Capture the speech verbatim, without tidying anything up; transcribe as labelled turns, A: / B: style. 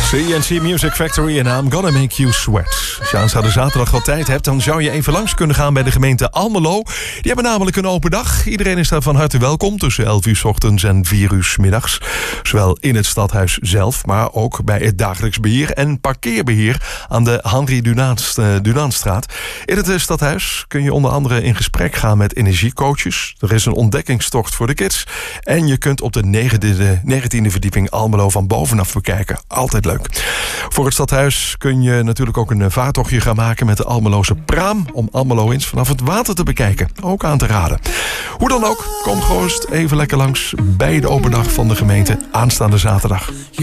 A: C N C Music Factory en I'm Gonna Make You Sweat. Als je aanstaande zaterdag wat tijd hebt, dan zou je even langs kunnen gaan bij de gemeente Almelo. Die hebben namelijk een open dag. Iedereen is daar van harte welkom tussen elf uur 's ochtends en vier uur 's middags. Zowel in het stadhuis zelf, maar ook bij het dagelijks beheer en parkeerbeheer aan de Henri Dunaanstraat. In het stadhuis kun je onder andere in gesprek gaan met energiecoaches. Er is een ontdekkingstocht voor de kids. En je kunt op de negentiende verdieping Almelo van bovenaf bekijken. Altijd leuk. Voor het stadhuis kun je natuurlijk ook een vaartochtje gaan maken met de Almeloze praam om Almelo eens vanaf het water te bekijken. Ook aan te raden. Hoe dan ook, kom gerust even lekker langs bij de open dag van de gemeente aanstaande zaterdag.